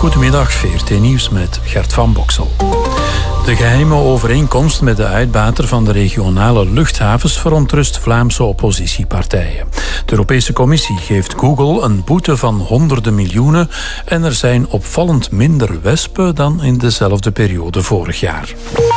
Goedemiddag, VRT Nieuws met Gert van Boksel. De geheime overeenkomst met de uitbater van de regionale luchthavens verontrust Vlaamse oppositiepartijen. De Europese Commissie geeft Google een boete van honderden miljoenen en er zijn opvallend minder wespen dan in dezelfde periode vorig jaar.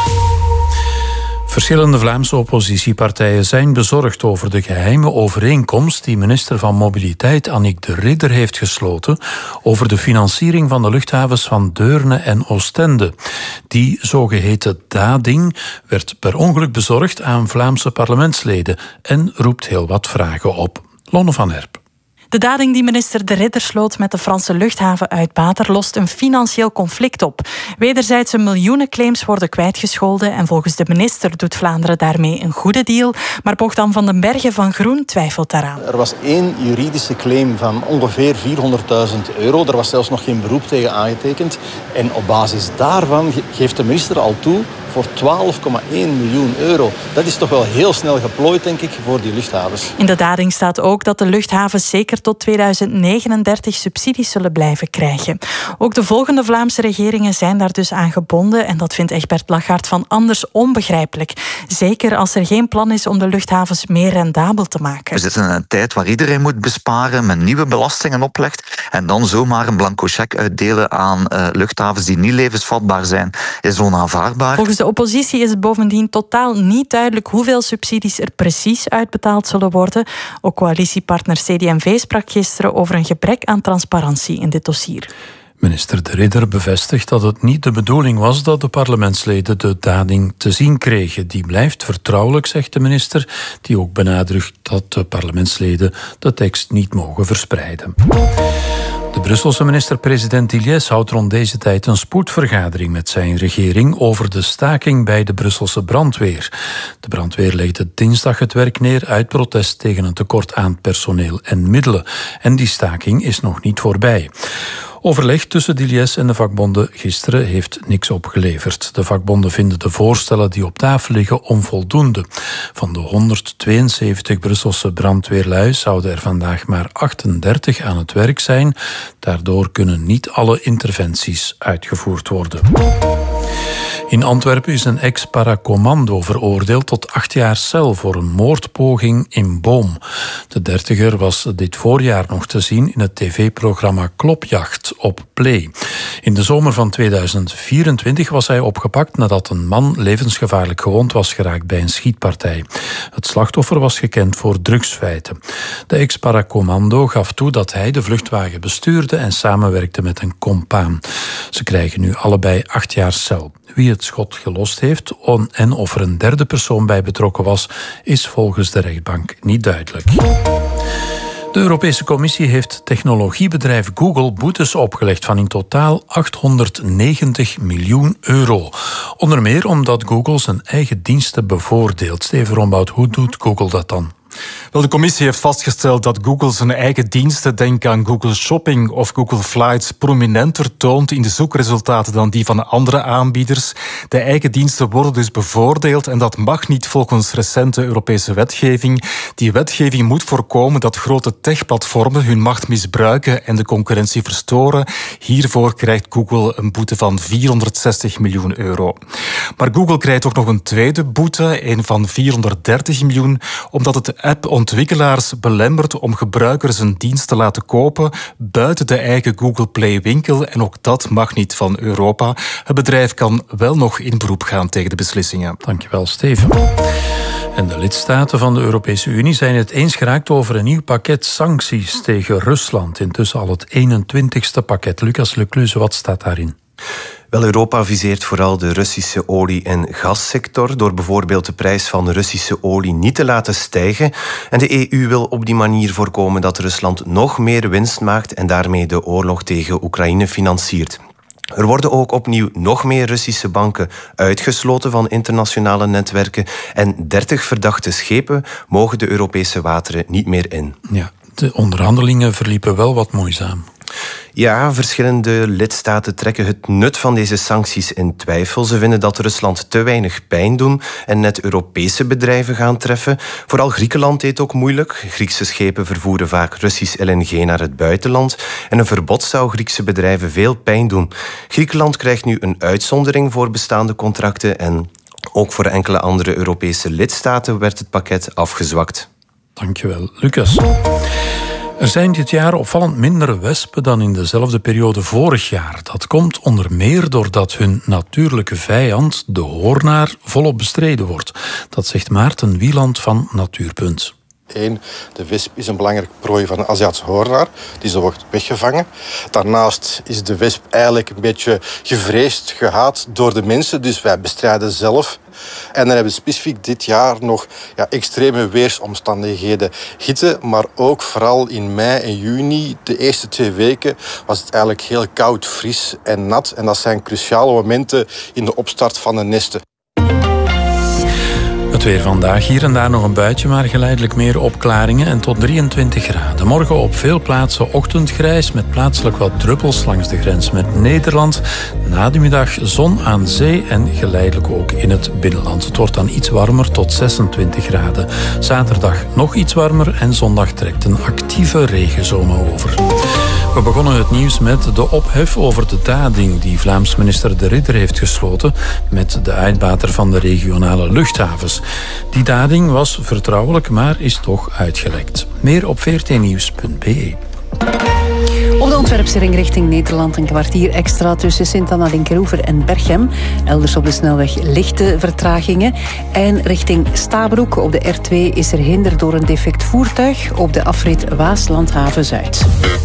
Verschillende Vlaamse oppositiepartijen zijn bezorgd over de geheime overeenkomst die minister van Mobiliteit Annick de Ridder heeft gesloten over de financiering van de luchthavens van Deurne en Oostende. Die zogeheten dading werd per ongeluk bezorgd aan Vlaamse parlementsleden en roept heel wat vragen op. Lonne van Herp. De dading die minister De Ridder sloot met de Franse luchthavenuitbater lost een financieel conflict op. Wederzijdse miljoenen claims worden kwijtgescholden en volgens de minister doet Vlaanderen daarmee een goede deal. Maar Bogdan van den Bergen van Groen twijfelt daaraan. Er was één juridische claim van ongeveer €400.000. Er was zelfs nog geen beroep tegen aangetekend. En op basis daarvan geeft de minister al toe voor €12,1 miljoen. Dat is toch wel heel snel geplooid, denk ik, voor die luchthavens. In de dading staat ook dat de luchthavens zeker tot 2039 subsidies zullen blijven krijgen. Ook de volgende Vlaamse regeringen zijn daar dus aan gebonden en dat vindt Egbert Lagarde van Anders onbegrijpelijk. Zeker als er geen plan is om de luchthavens meer rendabel te maken. We zitten in een tijd waar iedereen moet besparen, met nieuwe belastingen oplegt en dan zomaar een blanco cheque uitdelen aan luchthavens die niet levensvatbaar zijn, is onaanvaardbaar. Volgens de oppositie is het bovendien totaal niet duidelijk hoeveel subsidies er precies uitbetaald zullen worden. Ook coalitiepartner CD&V sprak gisteren over een gebrek aan transparantie in dit dossier. Minister De Ridder bevestigt dat het niet de bedoeling was dat de parlementsleden de dading te zien kregen. Die blijft vertrouwelijk, zegt de minister, die ook benadrukt dat de parlementsleden de tekst niet mogen verspreiden. De Brusselse minister-president Iliès houdt rond deze tijd een spoedvergadering met zijn regering over de staking bij de Brusselse brandweer. De brandweer legde dinsdag het werk neer uit protest tegen een tekort aan personeel en middelen. En die staking is nog niet voorbij. Overleg tussen de Iliès en de vakbonden gisteren heeft niks opgeleverd. De vakbonden vinden de voorstellen die op tafel liggen onvoldoende. Van de 172 Brusselse brandweerlui zouden er vandaag maar 38 aan het werk zijn. Daardoor kunnen niet alle interventies uitgevoerd worden. In Antwerpen is een ex-paracommando veroordeeld tot 8 jaar cel voor een moordpoging in Boom. De 30er was dit voorjaar nog te zien in het tv-programma Klopjacht op Play. In de zomer van 2024 was hij opgepakt nadat een man levensgevaarlijk gewond was geraakt bij een schietpartij. Het slachtoffer was gekend voor drugsfeiten. De ex-paracommando gaf toe dat hij de vluchtwagen bestuurde en samenwerkte met een compaan. Ze krijgen nu allebei 8 jaar cel. Wie het schot gelost heeft en of er een derde persoon bij betrokken was, is volgens de rechtbank niet duidelijk. De Europese Commissie heeft technologiebedrijf Google boetes opgelegd van in totaal €890 miljoen. Onder meer omdat Google zijn eigen diensten bevoordeelt. Steven Rombout, hoe doet Google dat dan? Wel, de commissie heeft vastgesteld dat Google zijn eigen diensten, denk aan Google Shopping of Google Flights, prominenter toont in de zoekresultaten dan die van andere aanbieders. De eigen diensten worden dus bevoordeeld en dat mag niet volgens recente Europese wetgeving. Die wetgeving moet voorkomen dat grote techplatformen hun macht misbruiken en de concurrentie verstoren. Hiervoor krijgt Google een boete van €460 miljoen. Maar Google krijgt ook nog een tweede boete, een van €430 miljoen, omdat het appontwikkelaars belemmert om gebruikers een dienst te laten kopen buiten de eigen Google Play winkel en ook dat mag niet van Europa. Het bedrijf kan wel nog in beroep gaan tegen de beslissingen. Dankjewel, Steven. En de lidstaten van de Europese Unie zijn het eens geraakt over een nieuw pakket sancties tegen Rusland. Intussen al het 21ste pakket. Lucas Lecluze, wat staat daarin? Wel, Europa viseert vooral de Russische olie- en gassector door bijvoorbeeld de prijs van de Russische olie niet te laten stijgen. En de EU wil op die manier voorkomen dat Rusland nog meer winst maakt en daarmee de oorlog tegen Oekraïne financiert. Er worden ook opnieuw nog meer Russische banken uitgesloten van internationale netwerken en 30 verdachte schepen mogen de Europese wateren niet meer in. Ja, de onderhandelingen verliepen wel wat moeizaam. Ja, verschillende lidstaten trekken het nut van deze sancties in twijfel. Ze vinden dat Rusland te weinig pijn doen en net Europese bedrijven gaan treffen. Vooral Griekenland deed ook moeilijk. Griekse schepen vervoeren vaak Russisch LNG naar het buitenland. En een verbod zou Griekse bedrijven veel pijn doen. Griekenland krijgt nu een uitzondering voor bestaande contracten en ook voor enkele andere Europese lidstaten werd het pakket afgezwakt. Dankjewel, Lucas. Er zijn dit jaar opvallend minder wespen dan in dezelfde periode vorig jaar. Dat komt onder meer doordat hun natuurlijke vijand, de hoornaar, volop bestreden wordt. Dat zegt Maarten Wieland van Natuurpunt. De wesp is een belangrijke prooi van de Aziatische hoornaar. Die wordt weggevangen. Daarnaast is de wesp eigenlijk een beetje gevreesd, gehaat door de mensen. Dus wij bestrijden zelf. En dan hebben we specifiek dit jaar nog extreme weersomstandigheden. Hitte, maar ook vooral in mei en juni, de eerste 2 weken, was het eigenlijk heel koud, fris en nat. En dat zijn cruciale momenten in de opstart van de nesten. Het weer vandaag, hier en daar nog een buitje, maar geleidelijk meer opklaringen en tot 23 graden. Morgen op veel plaatsen ochtendgrijs met plaatselijk wat druppels langs de grens met Nederland. Na de middag zon aan zee en geleidelijk ook in het binnenland. Het wordt dan iets warmer tot 26 graden. Zaterdag nog iets warmer en zondag trekt een actieve regenzone over. We begonnen het nieuws met de ophef over de dading die Vlaams minister De Ridder heeft gesloten met de uitbater van de regionale luchthavens. Die dading was vertrouwelijk, maar is toch uitgelekt. Meer op vrtnieuws.be. Op de Antwerpse ring richting Nederland een kwartier extra tussen Sint-Anna-Dinkeroever en Berchem. Elders op de snelweg lichte vertragingen. En richting Stabroek op de R2 is er hinder door een defect voertuig op de afrit Waaslandhaven-Zuid.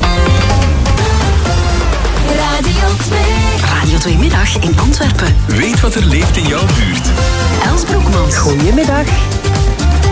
Radio 2 Middag in Antwerpen. Weet wat er leeft in jouw buurt. Els Broekmans. Goedemiddag.